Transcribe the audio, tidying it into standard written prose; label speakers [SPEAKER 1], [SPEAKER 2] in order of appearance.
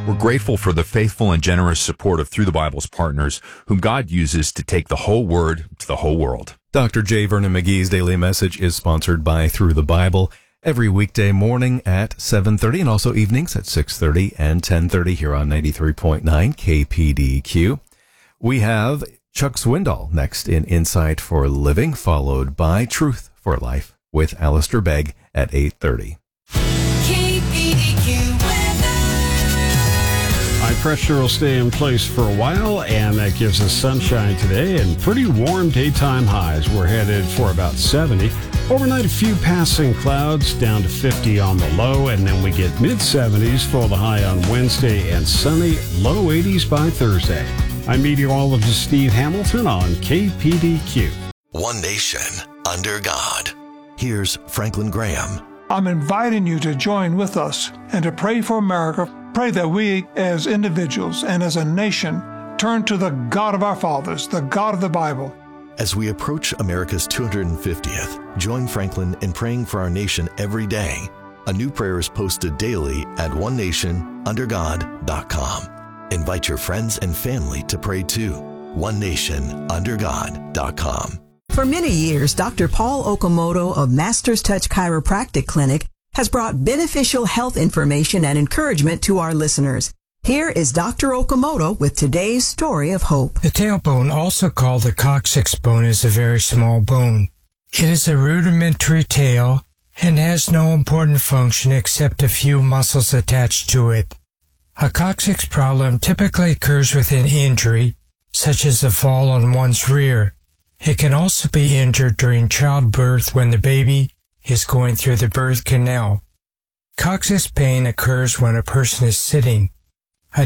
[SPEAKER 1] We're grateful for the faithful and generous support of Through the Bible's partners, whom God uses to take the whole Word to the whole world.
[SPEAKER 2] Dr. J. Vernon McGee's Daily Message is sponsored by Through the Bible every weekday morning at 7:30 and also evenings at 6:30 and 10:30 here on 93.9 KPDQ. We have Chuck Swindoll next in Insight for Living, followed by Truth for Life with Alistair Begg at 8:30.
[SPEAKER 3] High pressure will stay in place for a while, and that gives us sunshine today and pretty warm daytime highs. We're headed for about 70. Overnight, a few passing clouds down to 50 on the low, and then we get mid-70s for the high on Wednesday and sunny, low 80s by Thursday. I'm meteorologist Steve Hamilton on KPDQ.
[SPEAKER 4] One nation under God. Here's Franklin Graham.
[SPEAKER 5] I'm inviting you to join with us and to pray for America. Pray that we as individuals and as a nation turn to the God of our fathers, the God of the Bible.
[SPEAKER 4] As we approach America's 250th, join Franklin in praying for our nation every day. A new prayer is posted daily at onenationundergod.com. Invite your friends and family to pray too. onenationundergod.com.
[SPEAKER 6] For many years, Dr. Paul Okamoto of Master's Touch Chiropractic Clinic has brought beneficial health information and encouragement to our listeners. Here is Dr. Okamoto with today's story of hope.
[SPEAKER 7] The tailbone, also called the coccyx bone, is a very small bone. It is a rudimentary tail and has no important function except a few muscles attached to it. A coccyx problem typically occurs with an injury, such as a fall on one's rear. It can also be injured during childbirth when the baby is going through the birth canal. Coccyx pain occurs when a person is sitting.